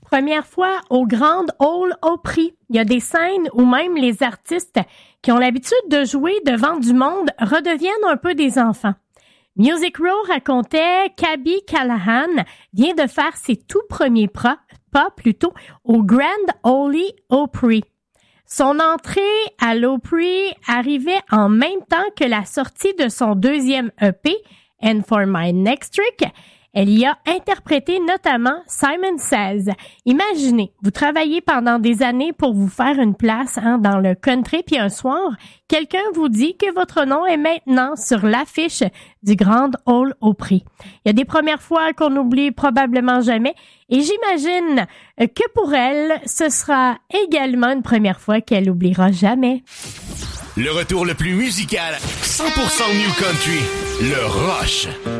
Première fois au Grand Ole Opry. Il y a des scènes où même les artistes qui ont l'habitude de jouer devant du monde redeviennent un peu des enfants. Music Row racontait qu'Abby Callahan vient de faire ses tout premiers pas au Grand Ole Opry. Son entrée à l'Opry arrivait en même temps que la sortie de son deuxième EP, And for My Next Trick. Elle y a interprété notamment Simon Says. Imaginez, vous travaillez pendant des années pour vous faire une place dans le country, puis un soir, quelqu'un vous dit que votre nom est maintenant sur l'affiche du Grand Ole Opry. Il y a des premières fois qu'on n'oublie probablement jamais, et j'imagine que pour elle, ce sera également une première fois qu'elle n'oubliera jamais. Le retour le plus musical, 100% New Country, le Rush.